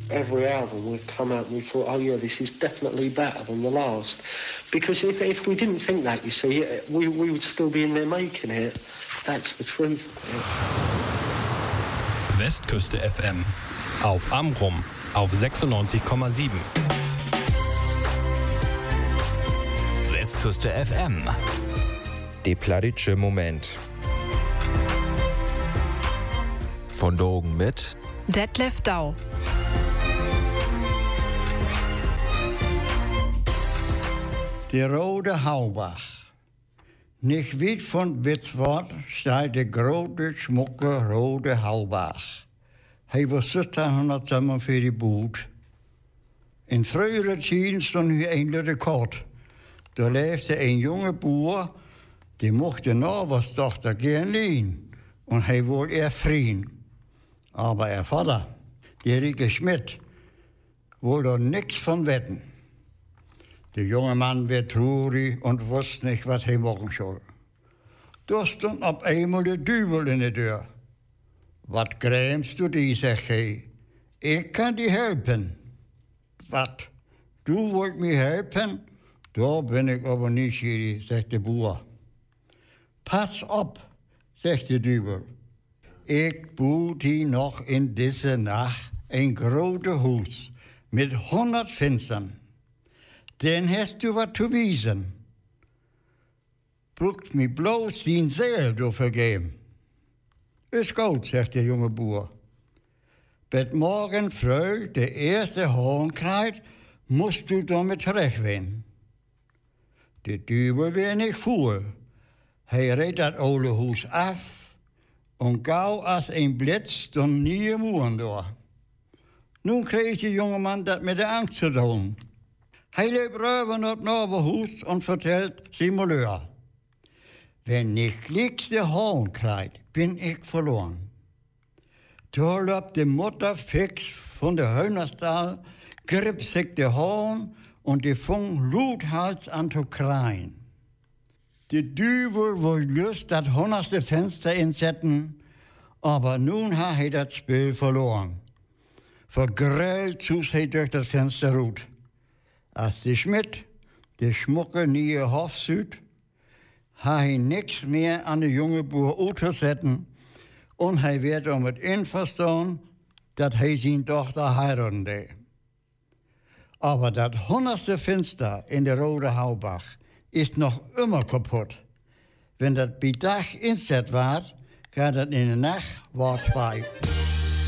every album we've come out and we thought, oh yeah, this is definitely better than the last. Because if we didn't think that, you see, we would still be in there making it. That's the truth. Westküste FM. Auf Amrum auf 96,7. Westküste FM. De Pladitsche Moment. Von Dogen mit Detlef Dau. Der Rode Haubach. Nicht weit von Witzwort steht der große, schmucke Rode Haubach. Hij was 1747 gebouwd. In früheren tijden stond hier een rekord. Daar leefde een jonge boer, die mocht de Nachbarsdochter gern liehen. Und hij wollte er vriend. Aber er Vater, der Rieke Schmidt, wollte er nichts von wetten. Der junge Mann werd traurig und wusste nicht, was er machen soll. Da stond op einmal de duivel in de deur. Wat grämst du die, zegt hij. Ik kan die helpen. Wat? Du wollt mir helpen? Da bin ik aber nieuwsgierig, zegt de boer. Pas op, zegt de duivel. Ik bouw die nog in deze nacht een grote huis met 100 venstern. Dan hast du wat te wijzen. Braucht mir bloß die Seel du vergeben. Ist gut, zegt de jonge boer. Bet morgen früh de eerste hoorn krijgt, musst du damit terechtwinnen. De duivel weer niet voer. Hij reed dat oude huis af en gauw als een blitz stond nieuwe muren door. Nu kreeg de jongeman dat met de angst te doen. Hij liep rüber naar het naberhuis en vertelt zijn malheur. Wenn ich gleich de hoorn krijg, bin ich verloren. Da loopt de Mutter fix von der Hühnerstal, griff sich de hoorn und die fing lauthals an zu kreien. De duivel wollte just dat 100ste Fenster inzetten, aber nun hat hij dat Spiel verloren. Vergrellt zus hij durch das Fenster rut. Als de Schmidt, de schmucke nieuwe Hofsüd, hat hij niks mehr an de jonge boer uitgezetten en hij werd om het inverstaan dat hij zijn dochter heiraten deed. Aber dat 100ste Fenster in der Rode Haubach ist noch immer kaputt. Wenn das bei Tag inzet wird, gaat het in de nacht wordt bij.